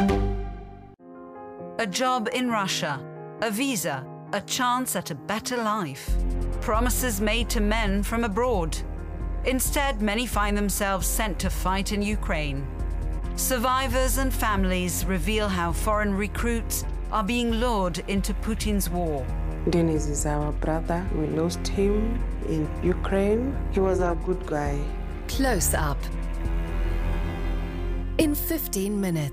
A job in Russia, a visa, a chance at a better life. Promises made to men from abroad. Instead, many find themselves sent to fight in Ukraine. Survivors and families reveal how foreign recruits are being lured into Putin's war. Denis is our brother. We lost him in Ukraine. He was a good guy. Close Up in 15 minutes.